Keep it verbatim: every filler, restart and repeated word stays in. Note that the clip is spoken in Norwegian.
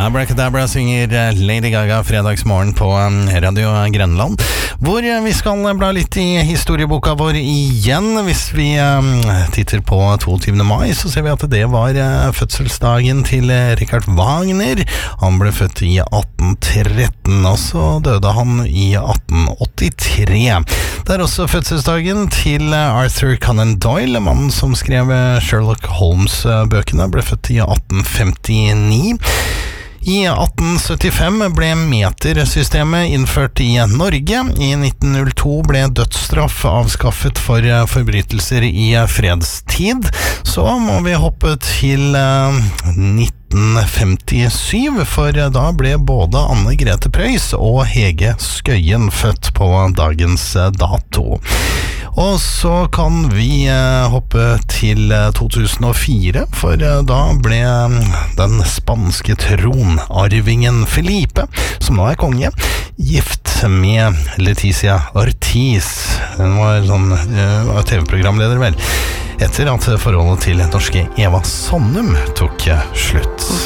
Abracadabra synger Lady Gaga fredagsmorgen på Radio Grenland, hvor vi skal bla litt i historieboka vår igjen. Hvis vi titter på tjueåtte mai, så ser vi at det var fødselsdagen til Richard Wagner. Han ble født i atten tretten, og så døde han i atten åttitre. Det er også fødselsdagen til Arthur Conan Doyle, mannen som skrev Sherlock Holmes-bøkene, ble født i atten femtini. I atten syttifem ble metersystemet innført i Norge. I nitten null to ble dødsstraff avskaffet for forbrytelser i fredstid. Så må vi hoppe til nitten femtisju, for da ble både Anne Grete Preus og Hege Skøyen født på dagens dato. Og så kan vi eh, hoppe til eh, to tusen og fire, for eh, da ble eh, den spanske tronarvingen Felipe, som nå er konge, gift med Leticia Ortiz. Hun var sånn eh, T V-programleder vel, etter at forholdet til norske Eva Sonnum tok slutt.